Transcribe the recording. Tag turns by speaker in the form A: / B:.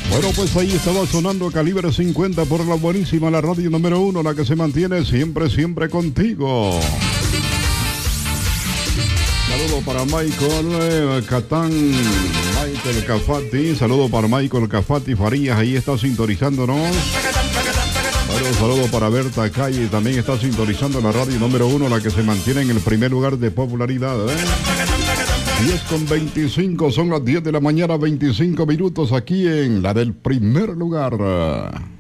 A: Bueno, pues ahí estaba sonando Calibre 50 por la buenísima, la radio número 1, la que se mantiene siempre, siempre contigo. Saludo para Michael Catán, Michael Cafati, saludo para Michael Cafati Farías, ahí está sintonizándonos. Bueno, saludo para Berta Calle, también está sintonizando la radio número 1, la que se mantiene en el primer lugar de popularidad. 10:25, son las 10 de la mañana, 25 minutos aquí en la del primer lugar.